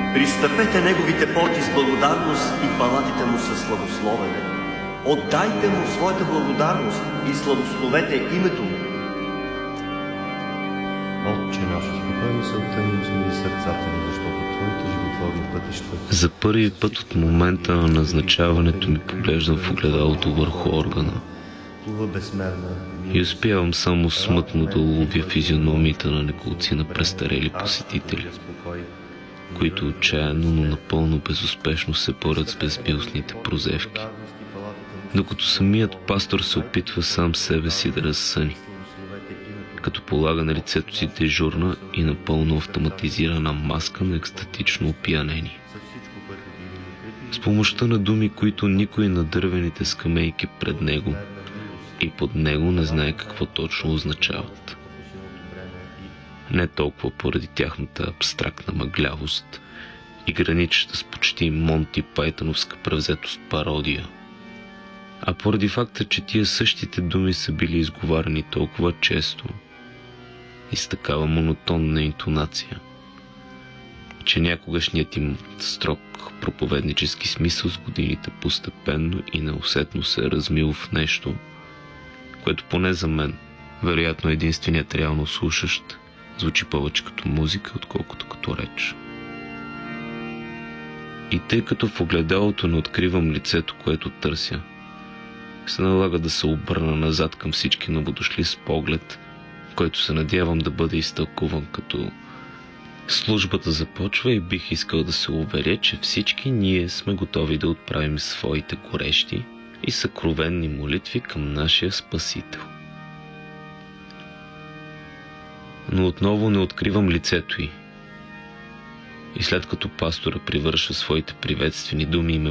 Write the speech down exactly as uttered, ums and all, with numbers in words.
Пристъпете неговите порти с благодарност и палатите му със славословене. Отдайте му своята благодарност и славословете името му. Отче наш, успокой мисълта и усмири сърцата ни, защото Твоите животворни пътища... За първи път от момента на назначаването ми поглеждам в огледалото върху органа и успявам само смътно да уловя физиономиите на неколцина престарели посетители, които отчаяно, но напълно безуспешно се борят с безмилостните прозевки, докато самият пастор се опитва сам себе си да разсъни, като полага на лицето си дежурна и напълно автоматизирана маска на екстатично опиянение. С помощта на думи, които никой на дървените скамейки пред него и под него не знае какво точно означават. Не толкова поради тяхната абстрактна мъглявост и граничеща с почти Монти Пайтъновска превзетост пародия, а поради факта, че тия същите думи са били изговаряни толкова често и с такава монотонна интонация, че някогашният им строг проповеднически смисъл с годините постепенно и неусетно се е размил в нещо, което поне за мен, вероятно единственият реално слушащ, звучи повече като музика, отколкото като реч. И тъй като в огледалото не откривам лицето, което търся, се налага да се обърна назад към всички новодошли с поглед, който се надявам да бъде изтълкуван като: службата започва и бих искал да се уверя, че всички ние сме готови да отправим своите горещи и съкровенни молитви към нашия Спасител. Но отново не откривам лицето й. И след като пастора привърша своите приветствени думи и ме